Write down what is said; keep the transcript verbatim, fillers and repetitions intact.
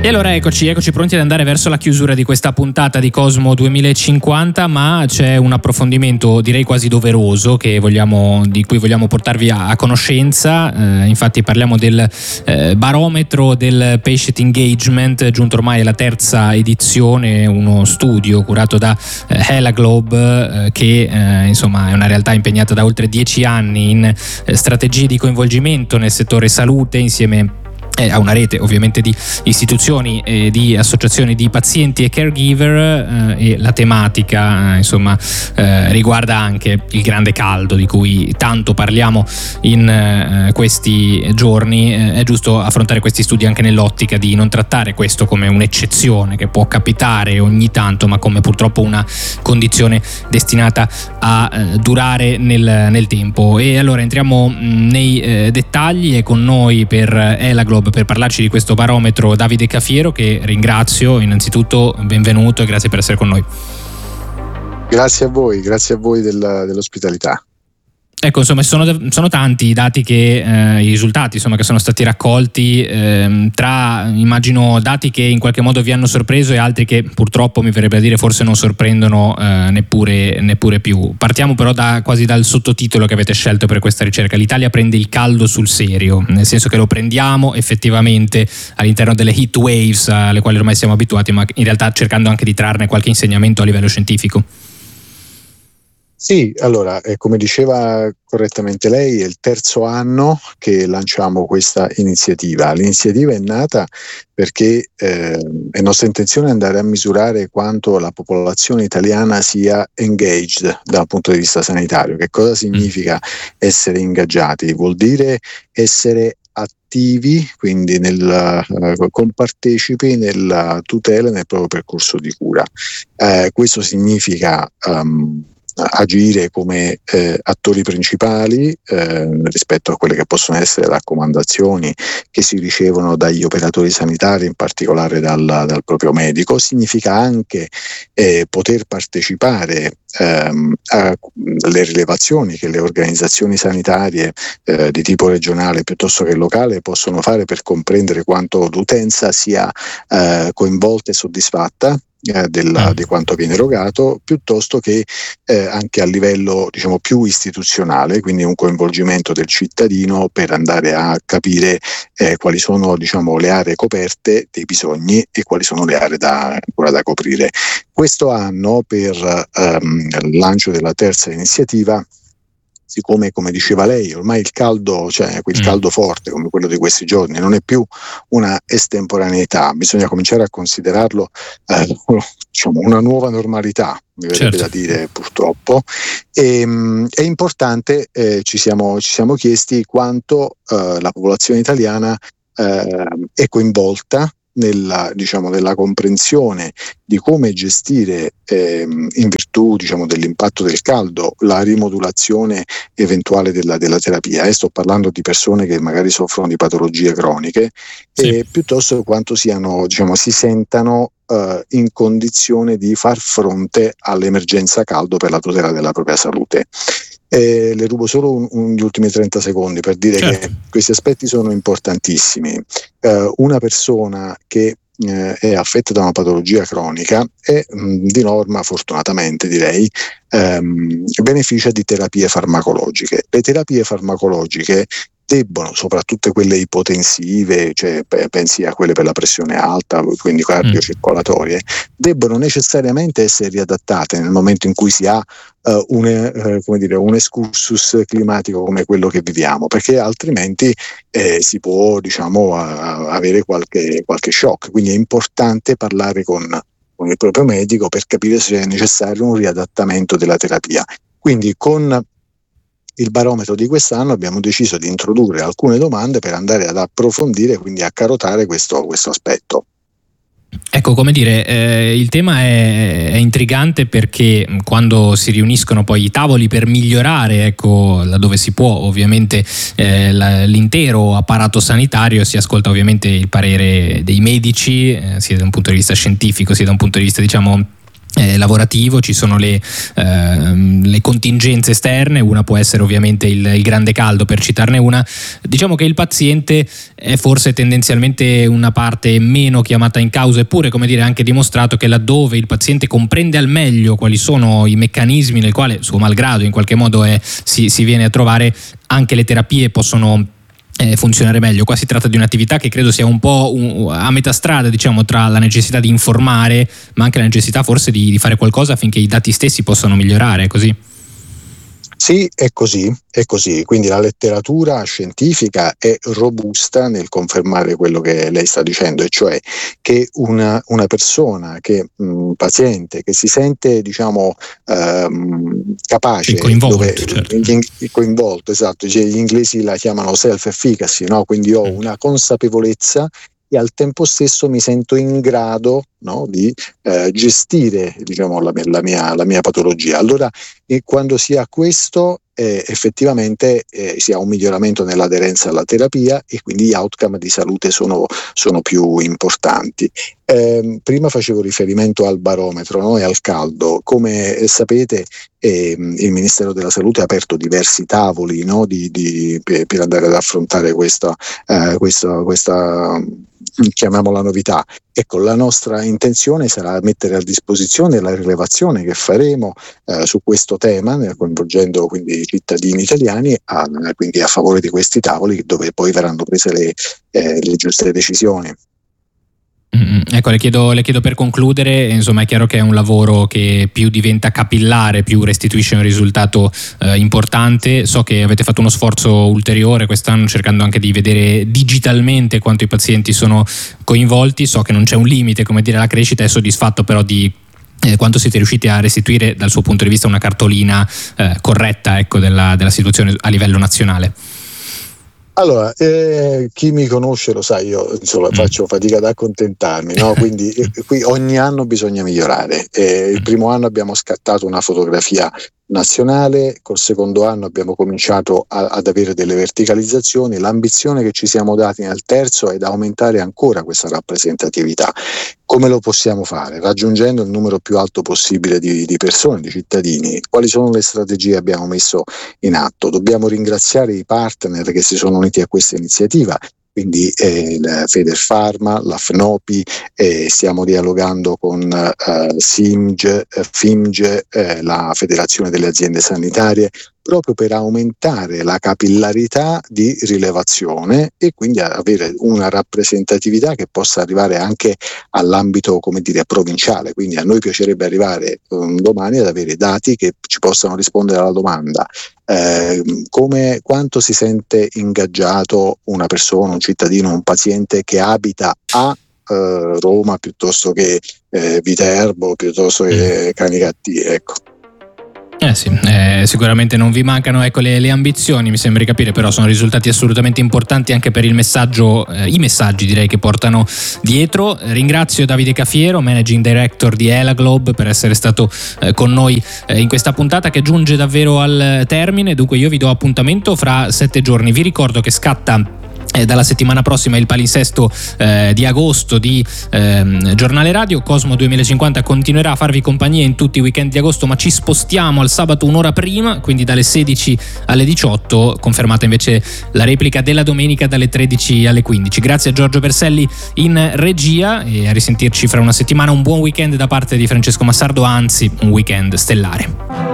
E allora eccoci, eccoci pronti ad andare verso la chiusura di questa puntata di Cosmo duemilacinquanta, ma c'è un approfondimento direi quasi doveroso che vogliamo, di cui vogliamo portarvi a, a conoscenza. Eh, infatti parliamo del eh, barometro del patient engagement, giunto ormai alla terza edizione, uno studio curato da eh, Hela Globe eh, che eh, insomma è una realtà impegnata da oltre dieci anni in eh, strategie di coinvolgimento nel settore salute, insieme Eh, a una rete ovviamente di istituzioni e di associazioni di pazienti e caregiver, eh, e la tematica eh, insomma eh, riguarda anche il grande caldo di cui tanto parliamo in eh, questi giorni. Eh, è giusto affrontare questi studi anche nell'ottica di non trattare questo come un'eccezione che può capitare ogni tanto, ma come purtroppo una condizione destinata a eh, durare nel, nel tempo. E allora entriamo mh, nei eh, dettagli. E con noi per Hela Globe per parlarci di questo barometro Davide Cafiero, che ringrazio. Innanzitutto benvenuto e grazie per essere con noi. Grazie a voi, grazie a voi della, dell'ospitalità. Ecco, insomma, sono, sono tanti i dati che, eh, i risultati insomma, che sono stati raccolti, eh, tra immagino dati che in qualche modo vi hanno sorpreso e altri che purtroppo mi verrebbe a dire forse non sorprendono eh, neppure, neppure più. Partiamo però da, quasi dal sottotitolo che avete scelto per questa ricerca: l'Italia prende il caldo sul serio, nel senso che lo prendiamo effettivamente all'interno delle heat waves alle quali ormai siamo abituati, ma in realtà cercando anche di trarne qualche insegnamento a livello scientifico. Sì, allora, eh, come diceva correttamente lei, è il terzo anno che lanciamo questa iniziativa. L'iniziativa è nata perché eh, è nostra intenzione andare a misurare quanto la popolazione italiana sia engaged dal punto di vista sanitario. Che cosa significa essere ingaggiati? Vuol dire essere attivi, quindi nel, uh, compartecipi nella tutela nel proprio percorso di cura. Eh, questo significa um, agire come eh, attori principali eh, rispetto a quelle che possono essere raccomandazioni che si ricevono dagli operatori sanitari, in particolare dal, dal proprio medico. Significa anche eh, poter partecipare ehm, alle rilevazioni che le organizzazioni sanitarie eh, di tipo regionale piuttosto che locale possono fare per comprendere quanto l'utenza sia eh, coinvolta e soddisfatta Eh, della, di quanto viene erogato, piuttosto che eh, anche a livello diciamo più istituzionale, quindi un coinvolgimento del cittadino per andare a capire eh, quali sono diciamo le aree coperte dei bisogni e quali sono le aree da, ancora da coprire. Questo anno, per ehm, il lancio della terza iniziativa, siccome, come diceva lei, ormai il caldo, cioè quel mm. caldo forte come quello di questi giorni, non è più una estemporaneità, bisogna cominciare a considerarlo eh, diciamo una nuova normalità, mi verrebbe certo. da dire, purtroppo. E, mh, è importante, eh, ci siamo, ci siamo chiesti quanto eh, la popolazione italiana eh, è coinvolta nella, diciamo, nella comprensione di come gestire ehm, in virtù diciamo, dell'impatto del caldo la rimodulazione eventuale della, della terapia. E sto parlando di persone che magari soffrono di patologie croniche, sì. e piuttosto quanto siano, diciamo, si sentano eh, in condizione di far fronte all'emergenza caldo per la tutela della propria salute. Eh, le rubo solo un, un, gli ultimi trenta secondi per dire certo. che questi aspetti sono importantissimi. Eh, una persona che eh, è affetta da una patologia cronica è mh, di norma, fortunatamente direi, ehm, beneficia di terapie farmacologiche. Le terapie farmacologiche debbono, soprattutto quelle ipotensive, cioè pensi a quelle per la pressione alta, quindi cardiocircolatorie, debbono necessariamente essere riadattate nel momento in cui si ha uh, un, uh, come dire, un excursus climatico come quello che viviamo, perché altrimenti eh, si può diciamo uh, avere qualche, qualche shock. Quindi è importante parlare con, con il proprio medico per capire se è necessario un riadattamento della terapia. Quindi con il barometro di quest'anno abbiamo deciso di introdurre alcune domande per andare ad approfondire, quindi a carotare questo, questo aspetto. Ecco, come dire, eh, il tema è, è intrigante perché quando si riuniscono poi i tavoli per migliorare, ecco, laddove si può, ovviamente eh, la, l'intero apparato sanitario, si ascolta ovviamente il parere dei medici, eh, sia da un punto di vista scientifico sia da un punto di vista, diciamo, Eh, lavorativo, ci sono le, eh, le contingenze esterne, una può essere ovviamente il, il grande caldo, per citarne una. Diciamo che il paziente è forse tendenzialmente una parte meno chiamata in causa, eppure, come dire, anche dimostrato che laddove il paziente comprende al meglio quali sono i meccanismi nel quale suo malgrado in qualche modo è, si, si viene a trovare, anche le terapie possono Eh, funzionare meglio. Qua si tratta di un'attività che credo sia un po' un, a metà strada, diciamo, tra la necessità di informare, ma anche la necessità forse di, di fare qualcosa affinché i dati stessi possano migliorare, così? Sì, è così, è così. Quindi la letteratura scientifica è robusta nel confermare quello che lei sta dicendo, e cioè che una, una persona, che un paziente che si sente, diciamo, ehm, capace, coinvolto, dove, certo. in, coinvolto, esatto, gli inglesi la chiamano self-efficacy, no? Quindi ho una consapevolezza e al tempo stesso mi sento in grado, no, di eh, gestire, diciamo, la mia, la, mia, la mia patologia. Allora, e quando si ha questo, eh, effettivamente eh, si ha un miglioramento nell'aderenza alla terapia, e quindi gli outcome di salute sono, sono più importanti. Eh, prima facevo riferimento al barometro, no, e al caldo. Come eh, sapete, eh, il Ministero della Salute ha aperto diversi tavoli, no, di, di, per, per andare ad affrontare questa, eh, questa, questa chiamiamola novità. Ecco, la nostra intenzione sarà mettere a disposizione la rilevazione che faremo eh, su questo tema, coinvolgendo quindi i cittadini italiani, a, quindi a favore di questi tavoli, dove poi verranno prese le, eh, le giuste decisioni. Mm, ecco, le chiedo, le chiedo per concludere, insomma, è chiaro che è un lavoro che più diventa capillare, più restituisce un risultato eh, importante. So che avete fatto uno sforzo ulteriore quest'anno cercando anche di vedere digitalmente quanto i pazienti sono coinvolti. So che non c'è un limite, come dire, alla crescita. È soddisfatto però di eh, quanto siete riusciti a restituire dal suo punto di vista una cartolina eh, corretta, ecco, della, della situazione a livello nazionale? Allora, eh, chi mi conosce lo sa, io insomma faccio fatica ad accontentarmi, no? Quindi eh, qui ogni anno bisogna migliorare. Eh, il primo anno abbiamo scattato una fotografia nazionale, col secondo anno abbiamo cominciato a, ad avere delle verticalizzazioni. L'ambizione che ci siamo dati nel terzo è da aumentare ancora questa rappresentatività. Come lo possiamo fare? Raggiungendo il numero più alto possibile di, di persone, di cittadini. Quali sono le strategie che abbiamo messo in atto? Dobbiamo ringraziare i partner che si sono uniti a questa iniziativa, quindi eh, la Federpharma, la FNOPI, eh, stiamo dialogando con eh, SIMG, eh, FIMG, eh, la Federazione delle Aziende Sanitarie, proprio per aumentare la capillarità di rilevazione e quindi avere una rappresentatività che possa arrivare anche all'ambito, come dire, provinciale. Quindi a noi piacerebbe arrivare um, domani ad avere dati che ci possano rispondere alla domanda: eh, come, quanto si sente ingaggiato una persona, un cittadino, un paziente che abita a eh, Roma piuttosto che eh, Viterbo, piuttosto che Canicattì, ecco. Eh sì, eh, sicuramente non vi mancano, ecco, le, le ambizioni, mi sembra di capire, però sono risultati assolutamente importanti anche per il messaggio, eh, i messaggi direi che portano dietro. Ringrazio Davide Cafiero, Managing Director di Elaglobe, per essere stato eh, con noi eh, in questa puntata che giunge davvero al termine. Dunque io vi do appuntamento fra sette giorni. Vi ricordo che scatta Eh, dalla settimana prossima il palinsesto eh, di agosto di ehm, Giornale Radio. Cosmo duemilacinquanta continuerà a farvi compagnia in tutti i weekend di agosto, ma ci spostiamo al sabato un'ora prima, quindi dalle sedici alle diciotto, confermata invece la replica della domenica dalle tredici alle quindici. Grazie a Giorgio Berselli in regia e a risentirci fra una settimana. Un buon weekend da parte di Francesco Massardo, anzi un weekend stellare.